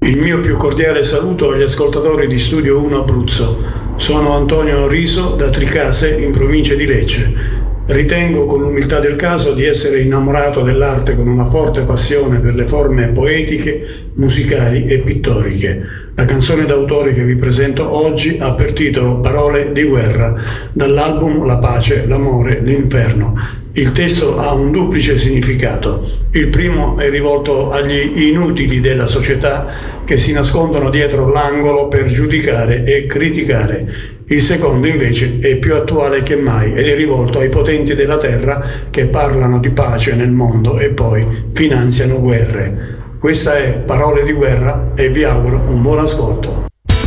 Il mio più cordiale saluto agli ascoltatori di Studio 1 Abruzzo. Sono Antonio Riso da Tricase, in provincia di Lecce. Ritengo con l'umiltà del caso di essere innamorato dell'arte con una forte passione per le forme poetiche, musicali e pittoriche. La canzone d'autore che vi presento oggi ha per titolo Parole di guerra, dall'album La pace, l'amore, l'inferno. Il testo ha un duplice significato. Il primo è rivolto agli inutili della società che si nascondono dietro l'angolo per giudicare e criticare. Il secondo invece è più attuale che mai ed è rivolto ai potenti della terra che parlano di pace nel mondo e poi finanziano guerre. Questa è Parole di guerra e vi auguro un buon ascolto.